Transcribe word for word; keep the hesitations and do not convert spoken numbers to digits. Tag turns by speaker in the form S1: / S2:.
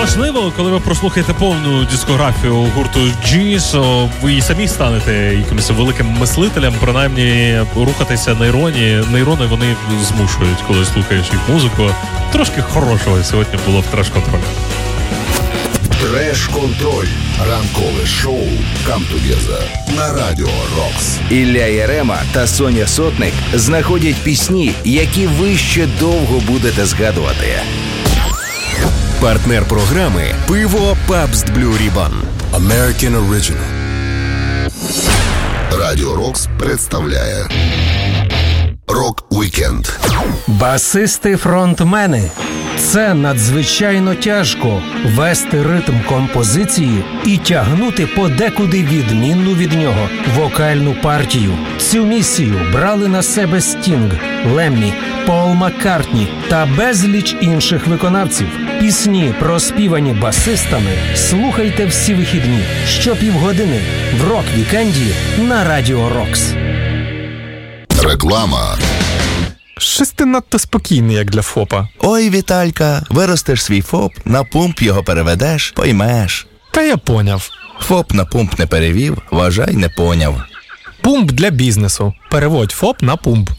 S1: Можливо, коли ви прослухаєте повну дискографію гурту Genius, ви і самі станете якимось великим мислителем, принаймні рухатися нейроні. Нейрони вони змушують, коли слухаєш їх музику. Трошки хорошого сьогодні було в треш-контролі.
S2: Треш-контроль. Ранкове шоу «Come Together» на Радіо Рокс.
S3: Ілля Ярема та Соня Сотник знаходять пісні, які ви ще довго будете згадувати. Партнер програми «Пиво Пабст Блю Ribbon».
S2: American Original. Радіо Рокс представляє Рок-вікенд.
S4: Басисти-фронтмени. Це надзвичайно тяжко – вести ритм композиції і тягнути подекуди відмінну від нього вокальну партію. Цю місію брали на себе Стінг, Леммі, Пол Маккартні та безліч інших виконавців. Пісні, проспівані басистами, слухайте всі вихідні, щопівгодини в Рок-вікенді на Радіо Рокс.
S2: Реклама.
S5: Щось ти надто спокійний, як для ФОПа.
S6: Ой, Віталька, виростеш свій ФОП, на пумп його переведеш, поймеш.
S5: Та я поняв.
S6: ФОП на пумп не перевів, вважай, не поняв.
S5: Пумп для бізнесу. Переводь ФОП на пумп.